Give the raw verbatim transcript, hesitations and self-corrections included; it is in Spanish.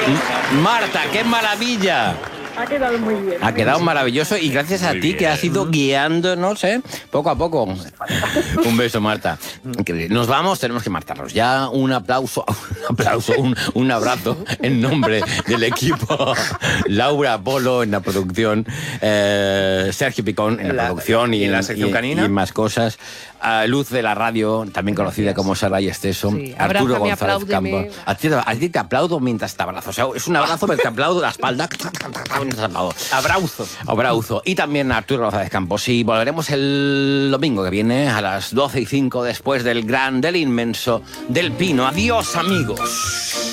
Marta, qué maravilla. Ha quedado muy bien. Ha quedado maravilloso y gracias a Muy ti bien. que has ido guiándonos, ¿eh? Poco a poco. Un beso, Marta. Increíble. Nos vamos, tenemos que marcharnos. Ya un aplauso, un aplauso, un, un abrazo en nombre del equipo. Laura Polo en la producción, eh, Sergio Picón en la, La- producción y, y en la en- sección y- canina. y más cosas. A Luz de la radio, también conocida como Sara y Esteso. Sí, Arturo abrázame, González apláudeme. Campo. A ti, a ti te aplaudo mientras te abrazo. O sea, es un abrazo, pero te aplaudo la espalda. Mientras te aplaudo. Abrauzo. Abrauzo. Y también a Arturo González Campos. Y volveremos el domingo que viene a las doce y cinco después del gran, del inmenso, del Pino. Adiós, amigos.